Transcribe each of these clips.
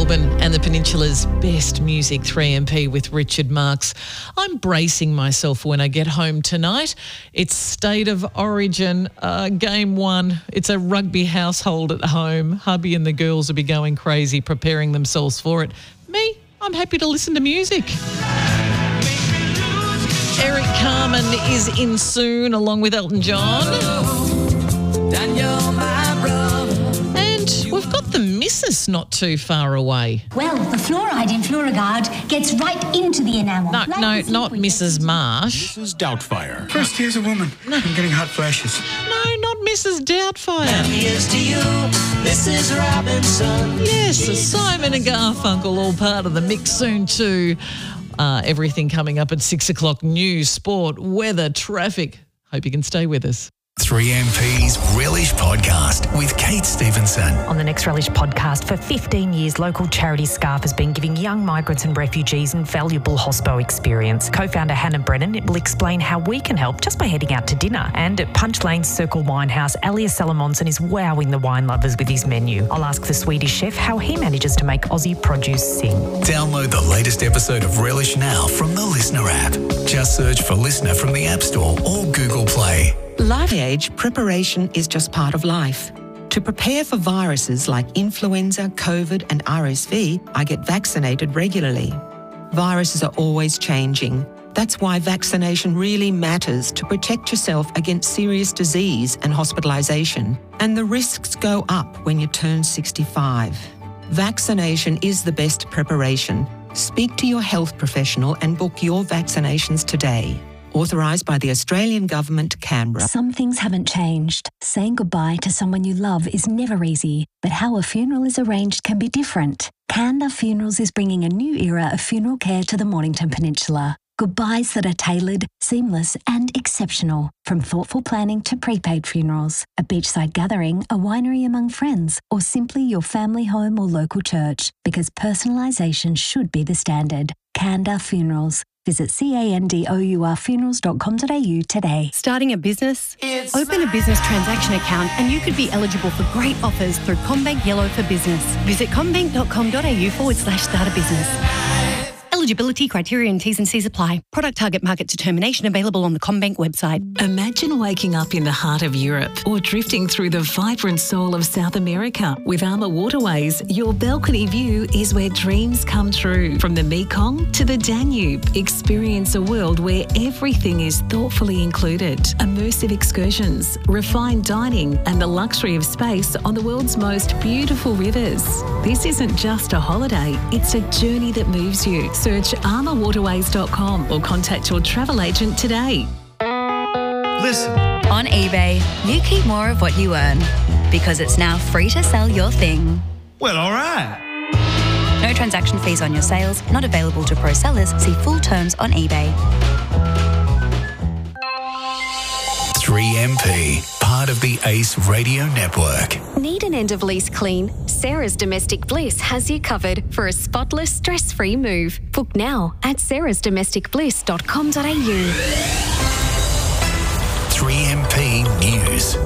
Melbourne and the Peninsula's best music, 3MP with Richard Marx. I'm bracing myself when I get home tonight. It's State of Origin, Game 1. It's a rugby household at home. Hubby and the girls will be going crazy preparing themselves for it. Me, I'm happy to listen to music. Eric Carmen is in soon along with Elton John. And we've got the missus not too far away. Well, the fluoride in Fluorogard gets right into the enamel. No, not Mrs. Marsh. Mrs. Doubtfire. First, here's a woman. I'm getting hot flashes. No, not Mrs. Doubtfire. And here's to you, Mrs. Robinson. Yes, Simon and Garfunkel, all part of the mix soon too. Everything coming up at 6 o'clock, news, sport, weather, traffic. Hope you can stay with us. 3MP's Relish Podcast with Kate Stevenson. On the next Relish Podcast, for 15 years, local charity Scarf has been giving young migrants and refugees invaluable hospo experience. Co-founder Hannah Brennan will explain how we can help just by heading out to dinner. And at Punch Lane's Circle Winehouse, Elias Salamonson is wowing the wine lovers with his menu. I'll ask the Swedish chef how he manages to make Aussie produce sing. Download the latest episode of Relish now from the Listener app. Just search for Listener from the App Store or Google Play. LifeEdge, preparation is just part of life. To prepare for viruses like influenza, COVID and RSV, I get vaccinated regularly. Viruses are always changing. That's why vaccination really matters to protect yourself against serious disease and hospitalisation. And the risks go up when you turn 65. Vaccination is the best preparation. Speak to your health professional and book your vaccinations today. Authorised by the Australian Government, Canberra. Some things haven't changed. Saying goodbye to someone you love is never easy, but how a funeral is arranged can be different. Kanda Funerals is bringing a new era of funeral care to the Mornington Peninsula. Goodbyes that are tailored, seamless and exceptional. From thoughtful planning to prepaid funerals, a beachside gathering, a winery among friends, or simply your family home or local church. Because personalisation should be the standard. Kanda Funerals. Visit candourfunerals.com.au today. Starting a business? Open a business transaction account and you could be eligible for great offers through CommBank Yellow for Business. Visit commbank.com.au/start a business. Eligibility criteria and T's and C's apply. Product target market determination available on the CommBank website. Imagine waking up in the heart of Europe or drifting through the vibrant soul of South America. With Armour Waterways, your balcony view is where dreams come true. From the Mekong to the Danube, experience a world where everything is thoughtfully included. Immersive excursions, refined dining, and the luxury of space on the world's most beautiful rivers. This isn't just a holiday, it's a journey that moves you. Search armourwaterways.com or contact your travel agent today. Listen. On eBay, you keep more of what you earn because it's now free to sell your thing. Well, all right. No transaction fees on your sales, not available to pro sellers. See full terms on eBay. 3MP, part of the ACE Radio Network. Need an end-of-lease clean? Sarah's Domestic Bliss has you covered for a spotless, stress-free move. Book now at sarahsdomesticbliss.com.au. 3MP News.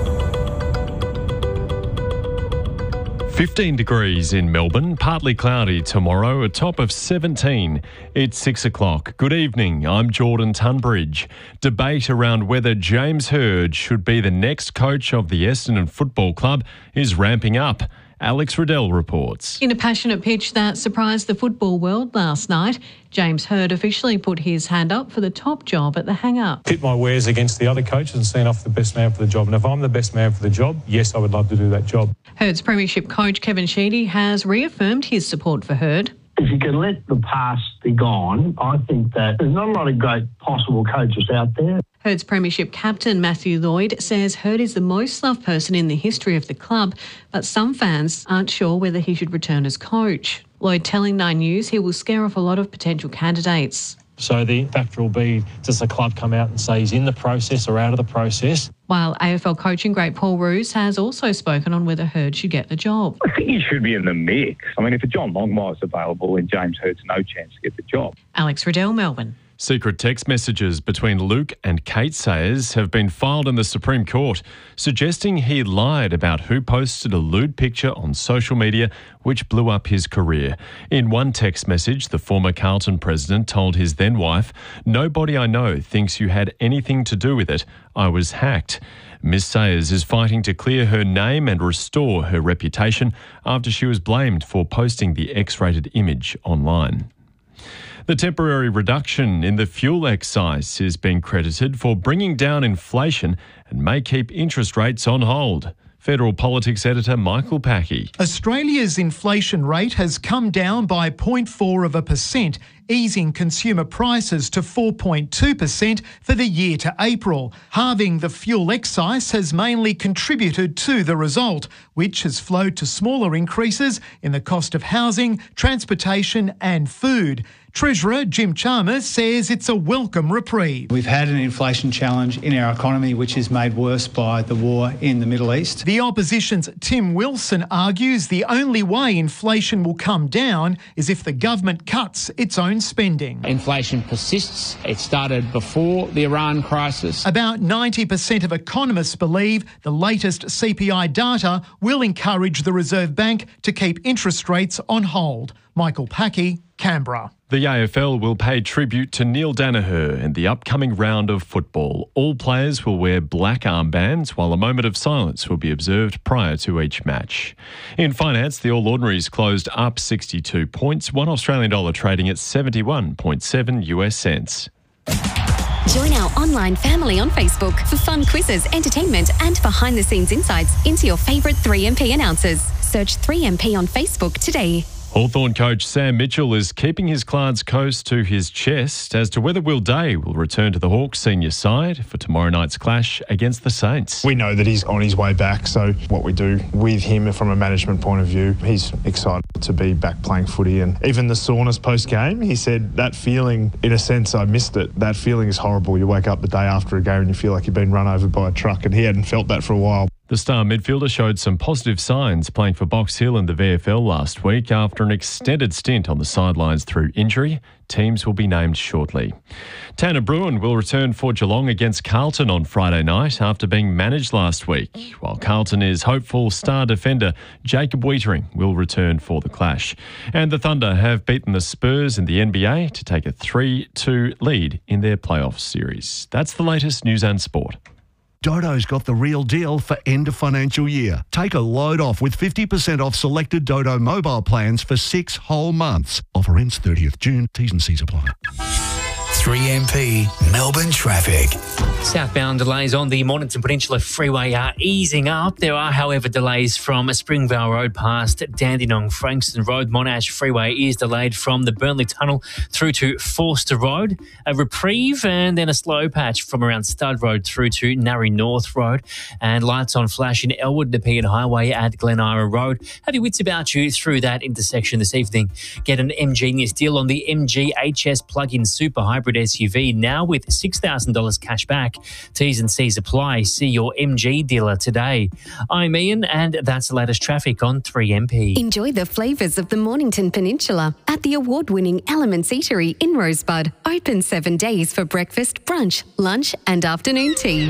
15 degrees in Melbourne, partly cloudy tomorrow, a top of 17. It's 6 o'clock. Good evening, I'm Jordan Tunbridge. Debate around whether James Hird should be the next coach of the Essendon Football Club is ramping up. Alex Riddell reports. In a passionate pitch that surprised the football world last night, James Hird officially put his hand up for the top job at the Hangar. Pit my wares against the other coaches and seen off the best man for the job. And if I'm the best man for the job, yes, I would love to do that job. Hird's premiership coach Kevin Sheedy has reaffirmed his support for Hird. If you can let the past be gone, I think that there's not a lot of great possible coaches out there. Hird's premiership captain Matthew Lloyd says Hird is the most loved person in the history of the club, but some fans aren't sure whether he should return as coach. Lloyd telling Nine News he will scare off a lot of potential candidates. So the factor will be, does the club come out and say he's in the process or out of the process? While AFL coaching great Paul Roos has also spoken on whether Hird should get the job. I think he should be in the mix. I mean, if a John Longmire's available and James Hird's no chance to get the job. Alex Riddell, Melbourne. Secret text messages between Luke and Kate Sayers have been filed in the Supreme Court, suggesting he lied about who posted a lewd picture on social media which blew up his career. In one text message, the former Carlton president told his then wife, "Nobody I know thinks you had anything to do with it. I was hacked." Ms Sayers is fighting to clear her name and restore her reputation after she was blamed for posting the X-rated image online. The temporary reduction in the fuel excise is being credited for bringing down inflation and may keep interest rates on hold. Federal Politics editor Michael Packey. Australia's inflation rate has come down by 0.4%, easing consumer prices to 4.2% for the year to April. Halving the fuel excise has mainly contributed to the result, which has flowed to smaller increases in the cost of housing, transportation and food. Treasurer Jim Chalmers says it's a welcome reprieve. We've had an inflation challenge in our economy which is made worse by the war in the Middle East. The opposition's Tim Wilson argues the only way inflation will come down is if the government cuts its own spending. Inflation persists. It started before the Iran crisis. About 90% of economists believe the latest CPI data will encourage the Reserve Bank to keep interest rates on hold. Michael Packey, Canberra. The AFL will pay tribute to Neil Daniher in the upcoming round of football. All players will wear black armbands, while a moment of silence will be observed prior to each match. In finance, the All Ordinaries closed up 62 points, $1 Australian dollar trading at 71.7 US cents. Join our online family on Facebook for fun quizzes, entertainment and behind-the-scenes insights into your favourite 3MP announcers. Search 3MP on Facebook today. Hawthorn coach Sam Mitchell is keeping his cards close to his chest as to whether Will Day will return to the Hawks senior side for tomorrow night's clash against the Saints. We know that he's on his way back, so what we do with him from a management point of view, he's excited to be back playing footy. And even the soreness post-game, he said that feeling, in a sense, I missed it. That feeling is horrible. You wake up the day after a game and you feel like you've been run over by a truck, and he hadn't felt that for a while. The star midfielder showed some positive signs playing for Box Hill in the VFL last week after an extended stint on the sidelines through injury. Teams will be named shortly. Tanner Bruin will return for Geelong against Carlton on Friday night after being managed last week, while Carlton is hopeful star defender Jacob Weitering will return for the clash. And the Thunder have beaten the Spurs in the NBA to take a 3-2 lead in their playoff series. That's the latest news and sport. Dodo's got the real deal for end of financial year. Take a load off with 50% off selected Dodo mobile plans for 6 whole months. Offer ends 30th June. T's and C's apply. 3MP Melbourne traffic. Southbound delays on the Mornington Peninsula Freeway are easing up. There are, however, delays from Springvale Road past Dandenong Frankston Road. Monash Freeway is delayed from the Burnley Tunnel through to Forster Road. A reprieve and then a slow patch from around Stud Road through to Narry North Road. And lights on flash in Elwood Nepean Highway at Glen Ira Road. Have your wits about you through that intersection this evening. Get an MGenius deal on the MG HS plug-in super hybrid SUV now with $6,000 cash back. T's and C's apply. See your MG dealer today. I'm Ian and that's the latest traffic on 3MP. Enjoy the flavours of the Mornington Peninsula at the award-winning Elements Eatery in Rosebud. Open 7 days for breakfast, brunch, lunch and afternoon tea.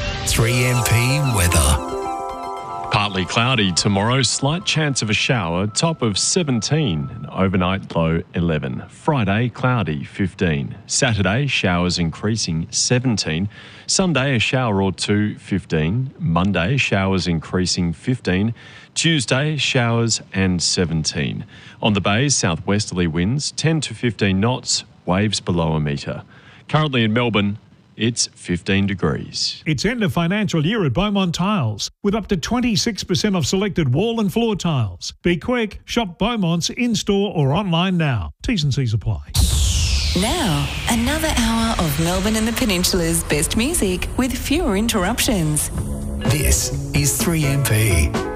3MP weather. Partly cloudy tomorrow, slight chance of a shower, top of 17, and overnight low 11. Friday, cloudy 15. Saturday, showers increasing 17. Sunday, a shower or two 15. Monday, showers increasing 15. Tuesday, showers and 17. On the bays, southwesterly winds 10 to 15 knots, waves below a metre. Currently in Melbourne, it's 15 degrees. It's end of financial year at Beaumont Tiles with up to 26% off selected wall and floor tiles. Be quick, shop Beaumont's in-store or online now. T's and C's apply. Now, another hour of Melbourne and the Peninsula's best music with fewer interruptions. This is 3MP.